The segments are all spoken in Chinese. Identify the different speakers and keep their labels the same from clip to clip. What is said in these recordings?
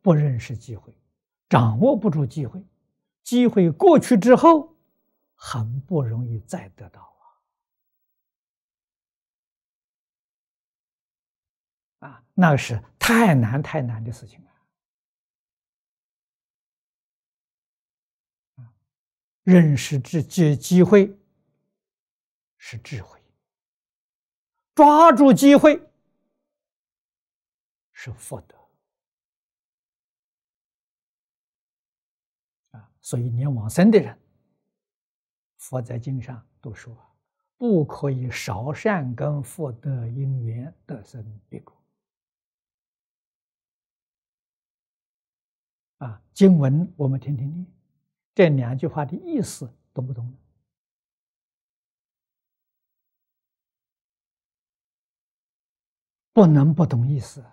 Speaker 1: 不认识机会，掌握不住机会，机会过去之后，很不容易再得到那个是太难太难的事情了。认识机会是智慧，抓住机会是福德所以连往生的人，佛在经上都说，不可以少善根福德因缘得生彼国。经文我们听听念，这2句话的意思懂不懂？不能不懂意思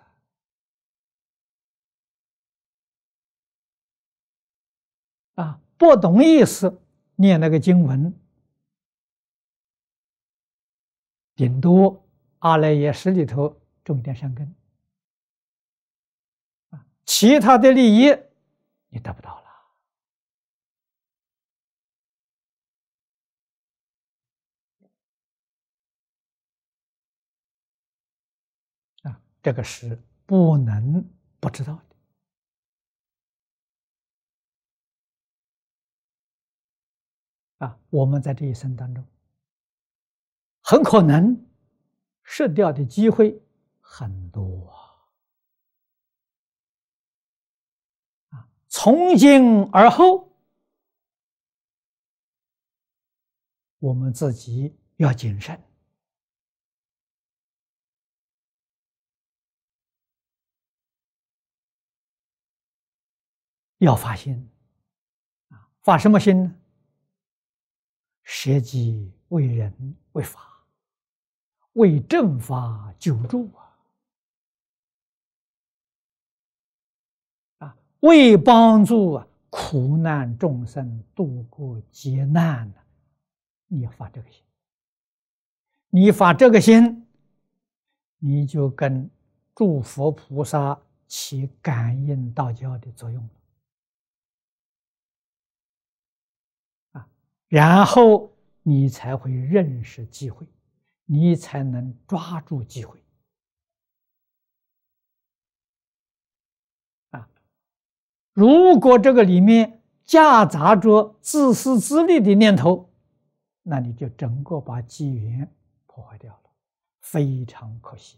Speaker 1: 不懂意思，念那个经文，顶多阿赖耶识里头种点善根其他的利益你得不到了这个是不能不知道的我们在这一生当中，很可能失掉的机会很多从今而后，我们自己要谨慎要发心发什么心呢？舍己为人为法，为正法久住为帮助苦难众生度过劫难你要发这个心。你发这个心，你就跟诸佛菩萨起感应道交的作用了然后你才会认识机会，你才能抓住机会如果这个里面夹杂着自私自利的念头，那你就整个把机缘破坏掉了，非常可惜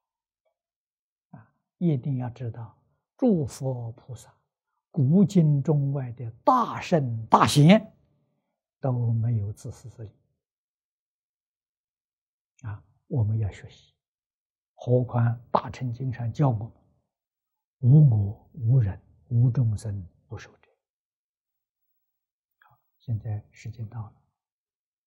Speaker 1: 一定要知道，诸佛菩萨、古今中外的大圣大贤都没有自私自利我们要学习。何况大乘经上教我们，无我、无人、无众生不受者。好，现在时间到了。